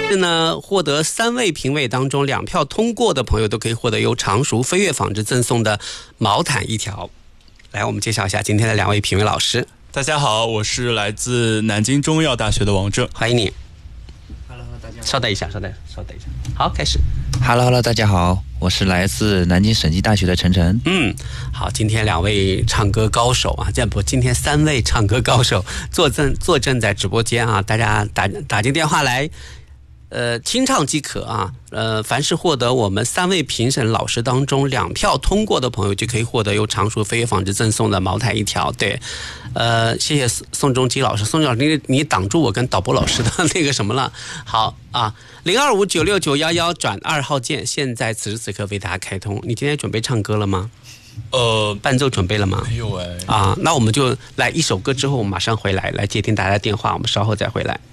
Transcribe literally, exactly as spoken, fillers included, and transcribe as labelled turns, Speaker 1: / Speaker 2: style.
Speaker 1: 是呢，获得三位评委当中两票通过的朋友都可以获得由常熟飞跃纺织赠送的毛毯一条。来，我们介绍一下今天的两位评委老师。
Speaker 2: 大家好，我是来自南京中医药大学的王正，
Speaker 1: 欢迎你。
Speaker 3: Hello， 大家好。
Speaker 1: 稍等一下，稍等，稍等一下。好，开始。
Speaker 3: Hello Hello， 大家好，我是来自南京审计大学的陈晨。
Speaker 1: 嗯，好，今天两位唱歌高手啊，这不，今天三位唱歌高手坐镇坐镇在直播间啊，大家打打进电话来。呃，清唱即可啊。呃，凡是获得我们三位评审老师当中两票通过的朋友，就可以获得由常熟飞跃纺织赠送的毛毯一条。对，呃，谢谢宋仲基老师，宋老师，你你挡住我跟导播老师的那个什么了？好啊，零二五九六九幺幺转二号键，现在此时此刻为大家开通。你今天准备唱歌了吗？
Speaker 2: 呃，
Speaker 1: 伴奏准备了吗？
Speaker 2: 没有哎。
Speaker 1: 啊，那我们就来一首歌之后，我们马上回来，来接听大家的电话，我们稍后再回来。